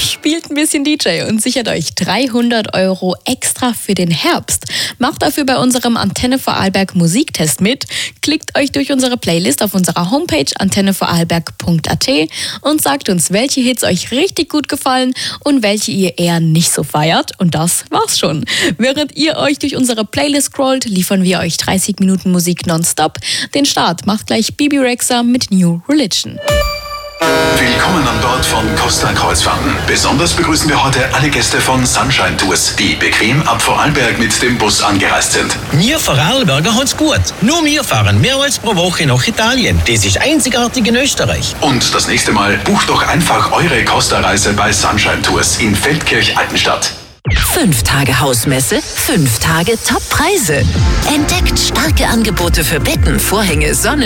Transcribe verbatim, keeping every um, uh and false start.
Spielt ein bisschen D J und sichert euch dreihundert Euro extra für den Herbst. Macht dafür bei unserem Antenne Vorarlberg Musiktest mit. Klickt euch durch unsere Playlist auf unserer Homepage antenne vorarlberg punkt a t und sagt uns, welche Hits euch richtig gut gefallen und welche ihr eher nicht so feiert. Und das war's schon. Während ihr euch durch unsere Playlist scrollt, liefern wir euch dreißig Minuten Musik nonstop. Den Start macht gleich Bibi Rexha mit New Religion. Willkommen an Bord von Costa Kreuzfahrten. Besonders begrüßen wir heute alle Gäste von Sunshine Tours, die bequem ab Vorarlberg mit dem Bus angereist sind. Wir Vorarlberger haben's gut. Nur wir fahren mehrmals pro Woche nach Italien. Das ist einzigartig in Österreich. Und das nächste Mal bucht doch einfach eure Costa-Reise bei Sunshine Tours in Feldkirch-Altenstadt. Fünf Tage Hausmesse, fünf Tage Top-Preise. Entdeckt starke Angebote für Betten, Vorhänge, Sonnen